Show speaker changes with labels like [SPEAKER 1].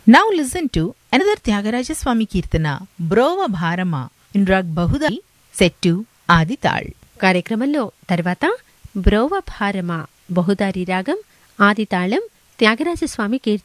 [SPEAKER 1] Now listen to another Tyagaraja Swami Kirtana, Brova Bharama, in Rag Bahudai, set to Adi Tal.
[SPEAKER 2] కార్యక్రమంలో తర్వాత బ్రోవ భారమ బహుదారి రాగం ఆది తాళం త్యాగరాజస్వామి కీర్తన